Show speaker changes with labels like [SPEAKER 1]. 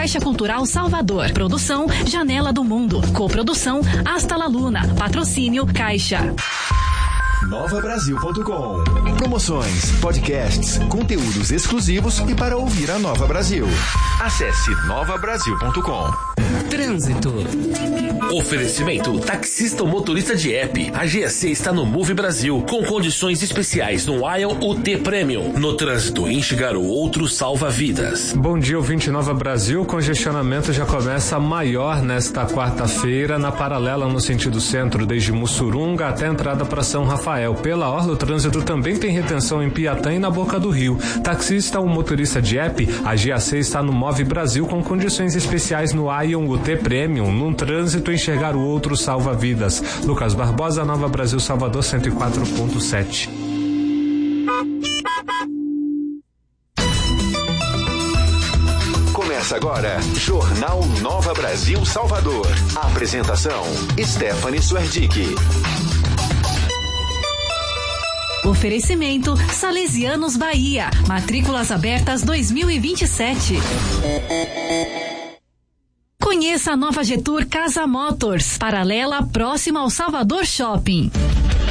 [SPEAKER 1] Caixa Cultural Salvador. Produção Janela do Mundo. Coprodução Hasta la Luna. Patrocínio Caixa.
[SPEAKER 2] NovaBrasil.com. Promoções, podcasts, conteúdos exclusivos e para ouvir a Nova Brasil. Acesse NovaBrasil.com.
[SPEAKER 3] Trânsito. Oferecimento taxista ou motorista de app. A GAC está no Move Brasil com condições especiais no Ion UT Premium. No trânsito, enxergar o outro salva vidas.
[SPEAKER 4] Bom dia, ouvinte Nova Brasil. O congestionamento já começa maior nesta quarta-feira na paralela no sentido centro, desde Mussurunga até a entrada para São Rafael. Pela orla, o trânsito também tem retenção em Piatã e na Boca do Rio. Taxista ou motorista de app, a GAC está no Move Brasil com condições especiais no Ion UT Premium. Num trânsito, enxergar o outro salva vidas. Lucas Barbosa, Nova Brasil, Salvador, 104.7.
[SPEAKER 2] Começa agora, Jornal Nova Brasil Salvador. A apresentação, Stephanie Suerdick.
[SPEAKER 1] Oferecimento Salesianos Bahia. Matrículas abertas 2027. Conheça a nova Getur Casa Motors, paralela próxima ao Salvador Shopping.